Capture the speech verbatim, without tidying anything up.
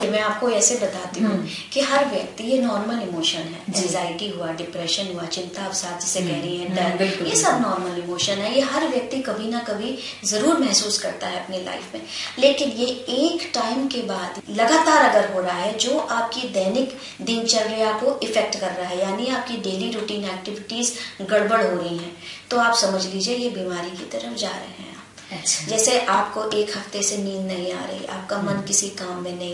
मैं आपको ऐसे बताती हूँ कि हर व्यक्ति, ये नॉर्मल इमोशन है, एंजाइटी हुआ, डिप्रेशन हुआ, चिंता अवसाद जिसे कह रही है, डर, ये सब नॉर्मल इमोशन है। ये हर व्यक्ति कभी ना कभी जरूर महसूस करता है अपनी लाइफ में, लेकिन ये एक टाइम के बाद लगातार अगर हो रहा है जो आपकी दैनिक दिनचर्या को इफेक्ट कर रहा है, यानी आपकी डेली रूटीन एक्टिविटीज गड़बड़ हो रही है, तो आप समझ लीजिए ये बीमारी की तरफ जा रहे हैं। अच्छा। जैसे आपको एक हफ्ते से नींद नहीं आ रही, आपका मन किसी काम में नहीं